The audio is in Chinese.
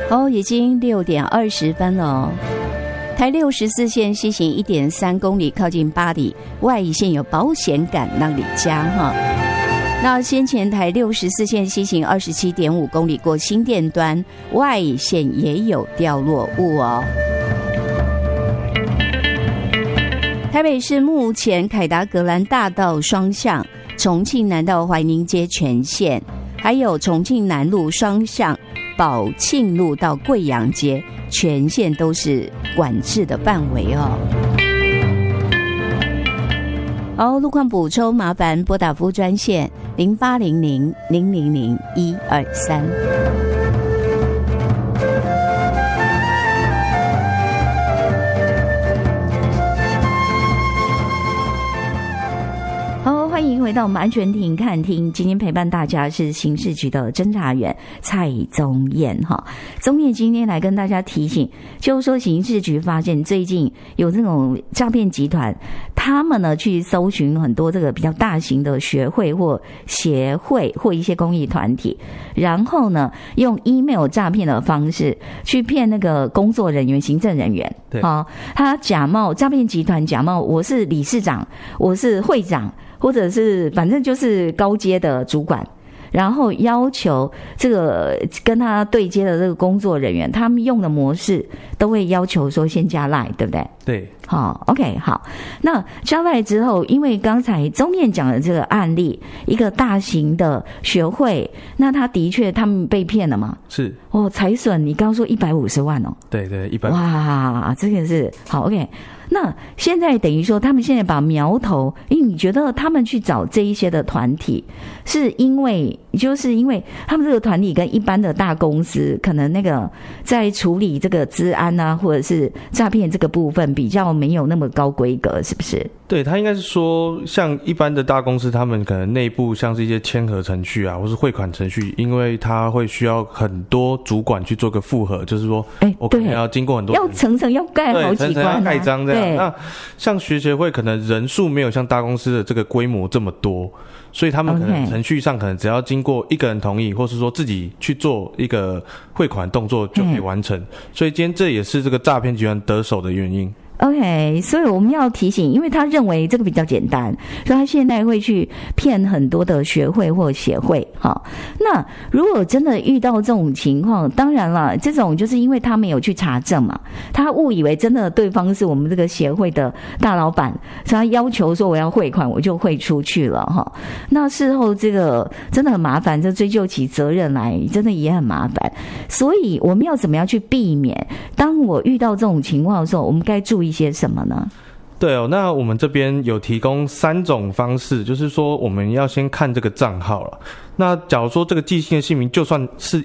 已经6点20分了哦。台64线西行 1.3 公里，靠近巴黎，外乙线有保险杆让你加哈。那先前台64线西行 27.5 公里过新店端，外乙线也有掉落物哦。台北市目前凯达格兰大道双向，重庆南到怀宁街全线，还有重庆南路双向宝庆路到贵阳街全线都是管制的范围哦。好，路况补充麻烦拨打服务专线0800-000-123。欢迎回到我们安全庭看厅，今天陪伴大家是刑事局的侦查员蔡宗彦哈。宗彦今天来跟大家提醒，就是说刑事局发现最近有这种诈骗集团，他们呢去搜寻很多这个比较大型的学会或协会或一些公益团体，然后呢用 email 诈骗的方式去骗那个工作人员、行政人员。 对， 他假冒诈骗集团，假冒我是理事长，我是会长。或者是反正就是高阶的主管，然后要求这个跟他对接的这个工作人员，他们用的模式都会要求说先加 LINE， 对不对？ 对， 好 ，OK， 好。那加 LINE之后，因为刚才宗彦讲的这个案例，一个大型的学会，那他的确他们被骗了嘛？ 是财损你刚刚说150万哦。 对对，150。 哇，这个是好 OK。那现在等于说，他们现在把苗头，因为你觉得他们去找这一些的团体，是因为他们这个团体跟一般的大公司，可能那个在处理这个资安啊，或者是诈骗这个部分比较没有那么高规格，是不是？ 对，他应该是说，像一般的大公司，他们可能内部像是一些签核程序啊，或是汇款程序，因为他会需要很多主管去做个复核，就是说，我可能要经过很多人， 要层层要盖好几关， 层层要盖章这样。那像学协会可能人数没有像大公司的这个规模这么多，所以他们可能程序上可能只要经过一个人同意，或是说自己去做一个汇款动作就可以完成。所以今天这也是这个诈骗集团得手的原因。 OK， 所以我们要提醒，因为他认为这个比较简单，所以他现在会去骗很多的学会或协会。好，那如果真的遇到这种情况，当然了，这种就是因为他没有去查证嘛，他误以为真的对方是我们这个协会的大老板，所以他要求说我要汇款，我就汇出去了哈。那事后这个真的很麻烦，就追究起责任来，真的也很麻烦。所以我们要怎么样去避免？当我遇到这种情况的时候，我们该注意一些什么呢？ 对哦，那我们这边有提供3种方式，就是说我们要先看这个账号了。那假如说这个寄信的姓名就算是